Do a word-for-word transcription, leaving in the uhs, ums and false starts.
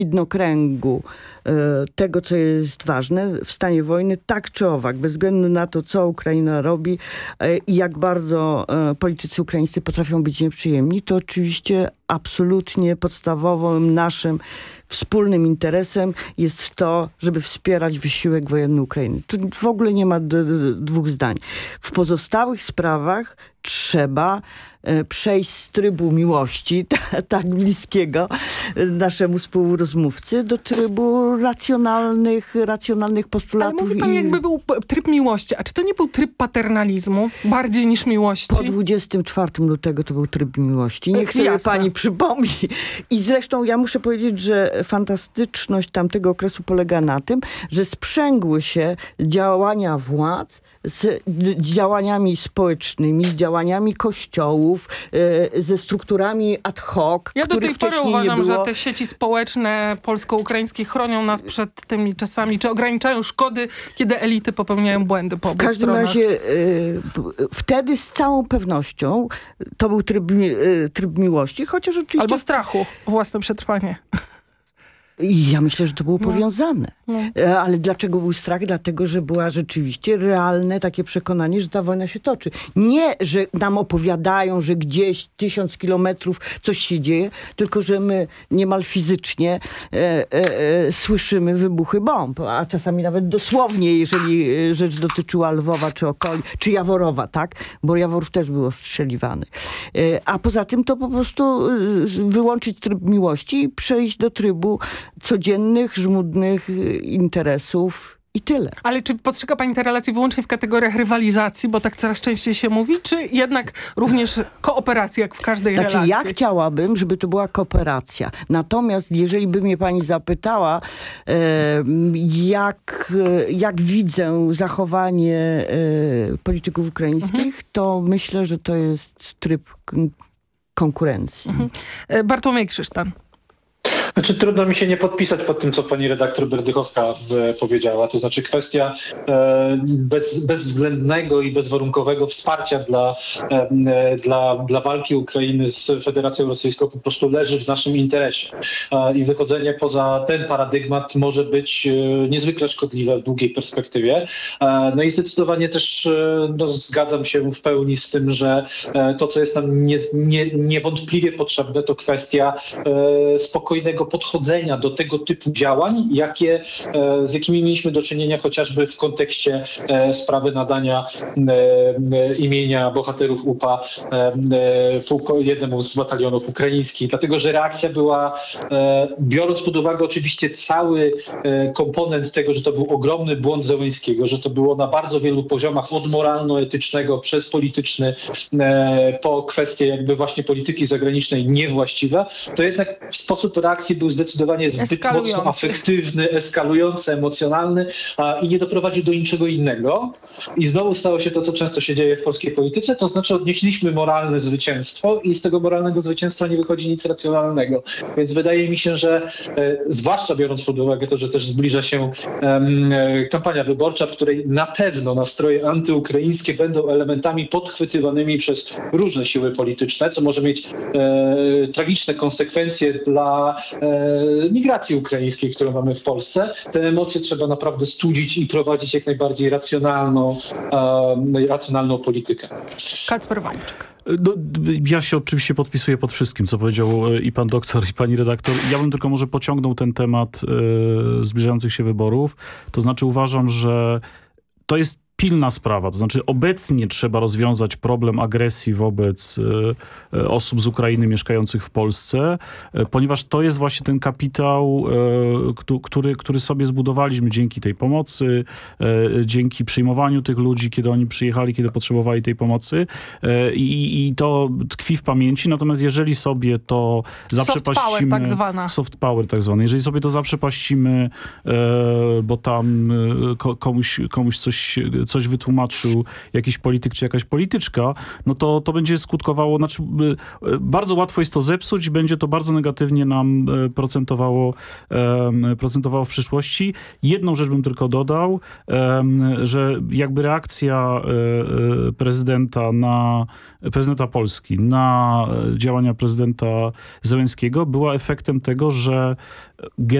widnokręgu tego, co jest ważne w stanie wojny, tak czy owak, bez względu na to, co Ukraina robi i jak bardzo politycy ukraińscy potrafią być nieprzyjemni, to oczywiście absolutnie podstawowym naszym wspólnym interesem jest to, żeby wspierać wysiłek wojenny Ukrainy. Tu w ogóle nie ma d- d- dwóch zdań. W pozostałych sprawach trzeba e, przejść z trybu miłości, t- tak bliskiego naszemu współrozmówcy, do trybu racjonalnych, racjonalnych postulatów. Ale mówi pan, i... jakby był tryb miłości. A czy to nie był tryb paternalizmu bardziej niż miłości? Po dwudziestego czwartego lutego to był tryb miłości. Niech sobie Jasne. pani przypomni. I zresztą ja muszę powiedzieć, że fantastyczność tamtego okresu polega na tym, że sprzęgły się działania władz z działaniami społecznymi, z działaniami kościołów, e, ze strukturami ad hoc, Ja do tej pory uważam, nie było. że te sieci społeczne polsko-ukraińskie chronią nas przed tymi czasami, czy ograniczają szkody, kiedy elity popełniają błędy po W obu każdym stronach. razie e, wtedy z całą pewnością to był tryb, e, tryb miłości, chociaż oczywiście... Albo strachu o własne przetrwanie. I ja myślę, że to było No. powiązane. No. E, Ale dlaczego był strach? Dlatego, że była rzeczywiście realne takie przekonanie, że ta wojna się toczy. Nie, że nam opowiadają, że gdzieś tysiąc kilometrów coś się dzieje, tylko, że my niemal fizycznie e, e, e, słyszymy wybuchy bomb. A czasami nawet dosłownie, jeżeli e, rzecz dotyczyła Lwowa, czy okolic, czy Jaworowa, tak? Bo Jaworów też był ostrzeliwany. E, a poza tym to po prostu e, wyłączyć tryb miłości i przejść do trybu codziennych, żmudnych interesów i tyle. Ale czy postrzega pani te relacje wyłącznie w kategoriach rywalizacji, bo tak coraz częściej się mówi, czy jednak również kooperacji, jak w każdej Znaczy, relacji? ja chciałabym, żeby to była kooperacja. Natomiast jeżeli by mnie pani zapytała, e, jak, jak widzę zachowanie e, polityków ukraińskich, mhm. to myślę, że to jest tryb k- konkurencji. Mhm. Bartłomiej Krzysztan. Znaczy, trudno mi się nie podpisać pod tym, co pani redaktor Berdychowska e, powiedziała. To znaczy kwestia e, bez, bezwzględnego i bezwarunkowego wsparcia dla, e, dla, dla walki Ukrainy z Federacją Rosyjską po prostu leży w naszym interesie. E, I wychodzenie poza ten paradygmat może być e, niezwykle szkodliwe w długiej perspektywie. E, no i zdecydowanie też e, no, zgadzam się w pełni z tym, że e, to, co jest nam nie, nie, niewątpliwie potrzebne, to kwestia e, spokojnego podchodzenia do tego typu działań, jakie, z jakimi mieliśmy do czynienia chociażby w kontekście sprawy nadania imienia bohaterów U P A jednemu z batalionów ukraińskich. Dlatego, że reakcja była, biorąc pod uwagę oczywiście cały komponent tego, że to był ogromny błąd Zełenskiego, że to było na bardzo wielu poziomach od moralno-etycznego przez polityczny po kwestie jakby właśnie polityki zagranicznej niewłaściwe, to jednak sposób reakcji był zdecydowanie zbyt mocno afektywny, eskalujący, emocjonalny a, i nie doprowadził do niczego innego. I znowu stało się to, co często się dzieje w polskiej polityce, to znaczy odnieśliśmy moralne zwycięstwo i z tego moralnego zwycięstwa nie wychodzi nic racjonalnego. Więc wydaje mi się, że e, zwłaszcza biorąc pod uwagę to, że też zbliża się e, kampania wyborcza, w której na pewno nastroje antyukraińskie będą elementami podchwytywanymi przez różne siły polityczne, co może mieć e, tragiczne konsekwencje dla e, migracji ukraińskiej, którą mamy w Polsce. Te emocje trzeba naprawdę studzić i prowadzić jak najbardziej racjonalną, e, racjonalną politykę. Kacper Wańczyk. No, ja się oczywiście podpisuję pod wszystkim, co powiedział i pan doktor, i pani redaktor. Ja bym tylko może pociągnął ten temat e, zbliżających się wyborów. To znaczy uważam, że to jest pilna sprawa, to znaczy obecnie trzeba rozwiązać problem agresji wobec e, osób z Ukrainy mieszkających w Polsce, e, ponieważ to jest właśnie ten kapitał, e, który, który sobie zbudowaliśmy dzięki tej pomocy, e, dzięki przyjmowaniu tych ludzi, kiedy oni przyjechali, kiedy potrzebowali tej pomocy e, i, i to tkwi w pamięci, natomiast jeżeli sobie to zaprzepaścimy... Soft power tak zwana. Soft power tak zwane. Jeżeli sobie to zaprzepaścimy, e, bo tam e, komuś, komuś coś coś wytłumaczył jakiś polityk czy jakaś polityczka, no to to będzie skutkowało, znaczy bardzo łatwo jest to zepsuć, będzie to bardzo negatywnie nam procentowało, procentowało w przyszłości. Jedną rzecz bym tylko dodał, że jakby reakcja prezydenta na prezydenta Polski na działania prezydenta Zełenskiego była efektem tego, że